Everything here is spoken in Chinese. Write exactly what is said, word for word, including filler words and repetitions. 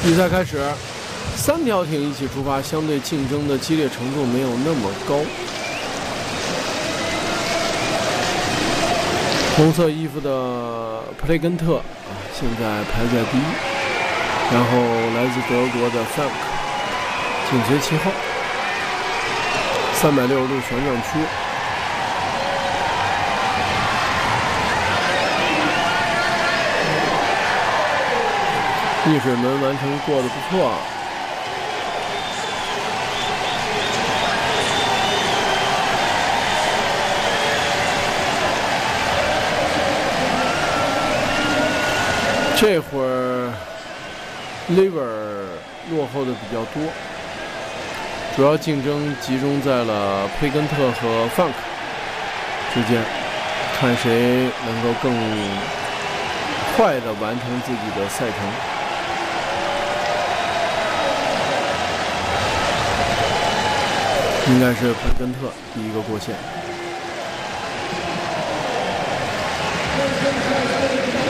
比赛开始，三条艇一起出发，相对竞争的激烈程度没有那么高。红色衣服的普雷根特啊，现在排在第一，然后来自德国的 Funk 紧随其后。三百六十度旋转区。逆水门完成过得不错，这会儿 Liver 落后的比较多，主要竞争集中在了佩根特和 Funk 之间，看谁能够更快地完成自己的赛程。应该是佩根特第一个过线。